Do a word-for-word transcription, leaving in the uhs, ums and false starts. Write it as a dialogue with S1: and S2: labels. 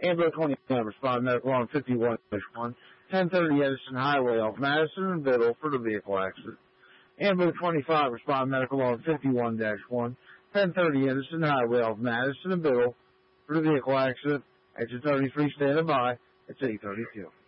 S1: Ambo twenty-nine, respond medical on fifty-one dash one, ten thirty Edison Highway off Madison and Biddle for the vehicle accident. Ambo twenty-five, respond medical on fifty-one dash one, ten thirty Edison Highway off Madison and Biddle for the vehicle accident. Exit thirty-three, standing by. It's eight thirty-two.